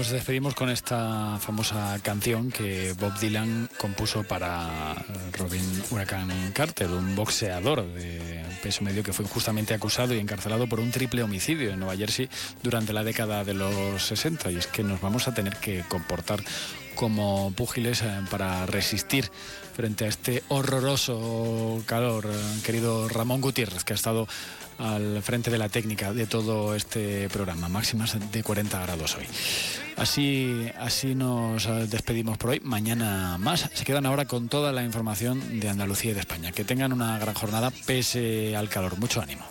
Nos despedimos con esta famosa canción que Bob Dylan compuso para Robin Huracán Carter, un boxeador de peso medio que fue injustamente acusado y encarcelado por un triple homicidio en Nueva Jersey durante la década de los 60. Y es que nos vamos a tener que comportar como púgiles para resistir frente a este horroroso calor. Querido Ramón Gutiérrez, que ha estado al frente de la técnica de todo este programa, máximas de 40 grados hoy. Así nos despedimos por hoy. Mañana más. Se quedan ahora con toda la información de Andalucía y de España. Que tengan una gran jornada pese al calor. Mucho ánimo.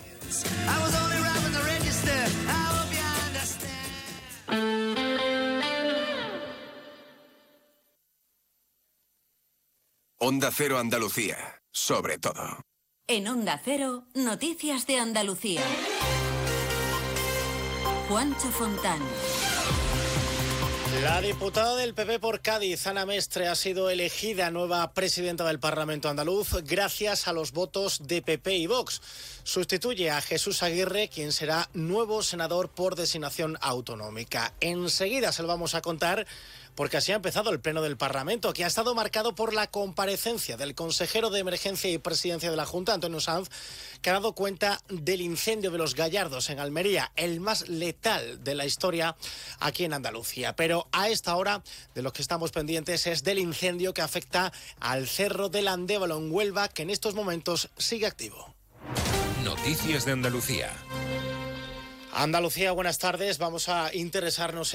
Onda Cero Andalucía, sobre todo. En Onda Cero, noticias de Andalucía. Juancho Fontán. La diputada del PP por Cádiz, Ana Mestre, ha sido elegida nueva presidenta del Parlamento andaluz gracias a los votos de PP y Vox. Sustituye a Jesús Aguirre, quien será nuevo senador por designación autonómica. Enseguida se lo vamos a contar, porque así ha empezado el Pleno del Parlamento, que ha estado marcado por la comparecencia del consejero de Emergencia y Presidencia de la Junta, Antonio Sanz, que ha dado cuenta del incendio de Los Gallardos en Almería, el más letal de la historia aquí en Andalucía. Pero a esta hora de lo que estamos pendientes es del incendio que afecta al Cerro del Andévalo en Huelva, que en estos momentos sigue activo. Noticias de Andalucía. Andalucía, buenas tardes. Vamos a interesarnos